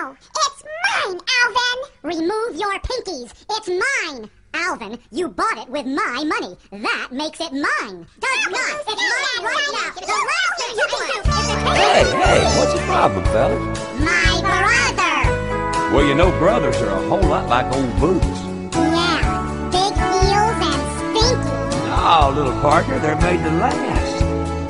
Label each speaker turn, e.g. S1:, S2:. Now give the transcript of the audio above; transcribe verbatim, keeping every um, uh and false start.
S1: No, it's mine, Alvin! Remove your pinkies. It's mine. Alvin, you bought it with my money. That makes it mine. Does not. It's mine right now. The last thing you can do is to take
S2: Hey,
S1: it.
S2: hey, what's the problem, fellas?
S1: My brother.
S2: Well, you know brothers are a whole lot like old boots.
S1: Yeah, big heels and stinky.
S2: Oh, little partner, they're made to last.